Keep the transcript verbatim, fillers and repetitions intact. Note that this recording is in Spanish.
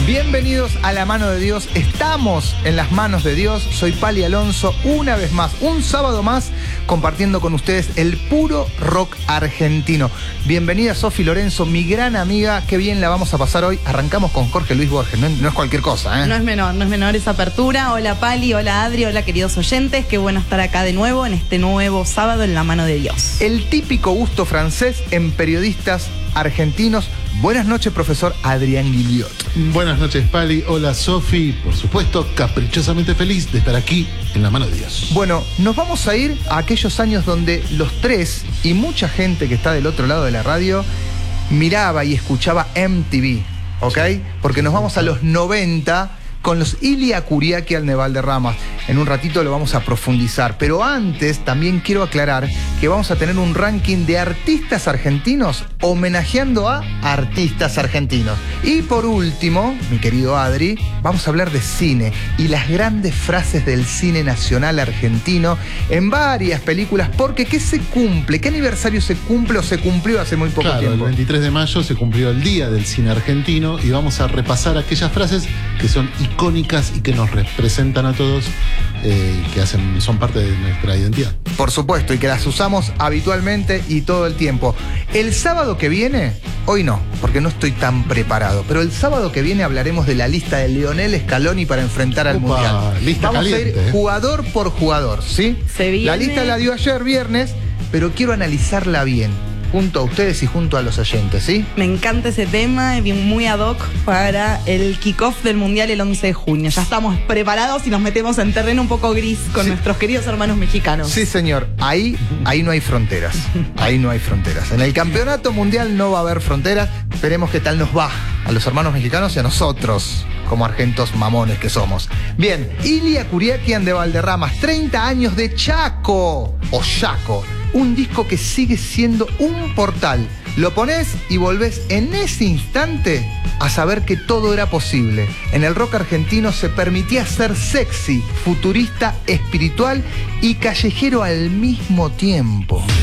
Bienvenidos a La Mano de Dios. Estamos en las manos de Dios. Soy Pali Alonso, una vez más, un sábado más, compartiendo con ustedes el puro rock argentino. Bienvenida Sofi Lorenzo, mi gran amiga. Qué bien la vamos a pasar hoy. Arrancamos con Jorge Luis Borges. No, no es cualquier cosa, ¿eh? No es menor, no es menor esa apertura. Hola Pali, hola Adri, hola queridos oyentes. Qué bueno estar acá de nuevo en este nuevo sábado en La Mano de Dios. El típico gusto francés en periodistas argentinos. Buenas noches, profesor Adrián Guillot. Buenas noches, Pali. Hola, Sofi. Por supuesto, caprichosamente feliz de estar aquí en La Mano de Dios. Bueno, nos vamos a ir a aquellos años donde los tres y mucha gente que está del otro lado de la radio miraba y escuchaba M T V, ¿ok? Porque nos vamos a los noventa con los Ilia Kuriaki al Valderramas. En un ratito lo vamos a profundizar. Pero antes también quiero aclarar que vamos a tener un ranking de artistas argentinos homenajeando a artistas argentinos. Y por último, mi querido Adri, vamos a hablar de cine y las grandes frases del cine nacional argentino en varias películas. Porque ¿qué se cumple? ¿Qué aniversario se cumple o se cumplió hace muy poco claro, tiempo? El veintitrés de mayo se cumplió el Día del Cine Argentino y vamos a repasar aquellas frases que son icónicas y que nos representan a todos, eh, que hacen, son parte de nuestra identidad. Por supuesto, y que las usamos habitualmente y todo el tiempo. El sábado que viene, hoy no, porque no estoy tan preparado, pero el sábado que viene hablaremos de la lista de Lionel Scaloni para enfrentar al Upa, Mundial. Lista Vamos caliente, a ir eh. jugador por jugador, ¿sí? Se viene... La lista la dio ayer viernes, pero quiero analizarla bien, junto a ustedes y junto a los oyentes, ¿sí? Me encanta ese tema, es bien muy ad hoc para el kickoff del Mundial el once de junio. Ya estamos preparados y nos metemos en terreno un poco gris con sí. nuestros queridos hermanos mexicanos. Sí, señor. Ahí, ahí no hay fronteras. Ahí no hay fronteras. En el campeonato mundial no va a haber fronteras. Veremos qué tal nos va a los hermanos mexicanos y a nosotros, como argentos mamones que somos. Bien, Ilia Kuriaki and the Valderramas, treinta años de Chaco, o Chaco. Un disco que sigue siendo un portal. Lo ponés y volvés en ese instante a saber que todo era posible. En el rock argentino se permitía ser sexy, futurista, espiritual y callejero al mismo tiempo.